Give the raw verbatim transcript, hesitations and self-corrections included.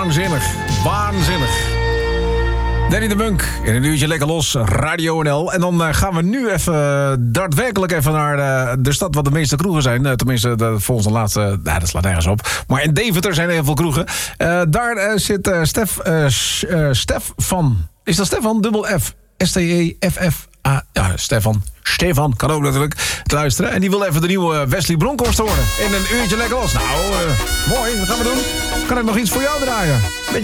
Waanzinnig. Waanzinnig. Danny de Munk in een uurtje lekker los, Radio N L. En dan uh, gaan we nu even, daadwerkelijk even naar de, de stad waar de meeste kroegen zijn. Uh, tenminste, de, volgens de laatste, nou, dat slaat nergens op. Maar in Deventer zijn er heel veel kroegen. Uh, daar uh, zit uh, Stef, uh, uh, Stef van, is dat Stefan? Dubbel F. S T E F F A. Ja, Stefan. Stefan, kan ook natuurlijk te luisteren. En die wil even de nieuwe Wesley Bronkhorst horen. In een uurtje lekker los. Nou, uh, mooi, wat gaan we doen? Kan ik nog iets voor jou draaien? Beetje